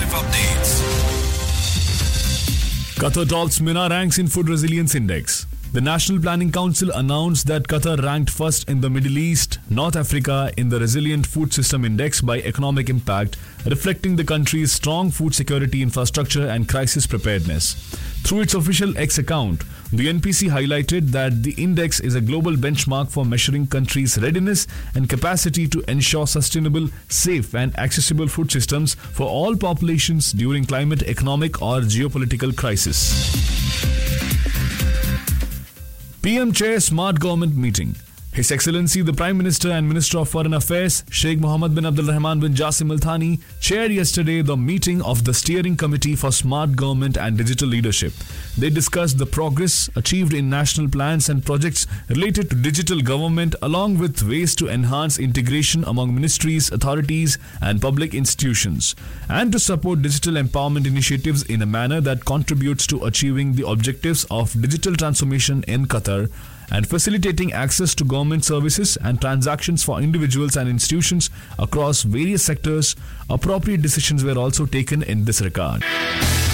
exclusive updates. Qatar tops MENA ranks in Food Resilience Index. The National Planning Council announced that Qatar ranked first in the Middle East, North Africa in the Resilient Food System Index by economic impact, reflecting the country's strong food security infrastructure and crisis preparedness. Through its official X account, the NPC highlighted that the index is a global benchmark for measuring countries' readiness and capacity to ensure sustainable, safe, and accessible food systems for all populations during climate, economic, or geopolitical crisis. PM Chair Smart Government Meeting. His Excellency the Prime Minister and Minister of Foreign Affairs Sheikh Mohammed bin Abdul Rahman bin Jassim Al Thani chaired yesterday the meeting of the Steering Committee for Smart Government and Digital Leadership. They discussed the progress achieved in national plans and projects related to digital government along with ways to enhance integration among ministries, authorities and public institutions and to support digital empowerment initiatives in a manner that contributes to achieving the objectives of digital transformation in Qatar and facilitating access to government services and transactions for individuals and institutions across various sectors. Appropriate decisions were also taken in this regard.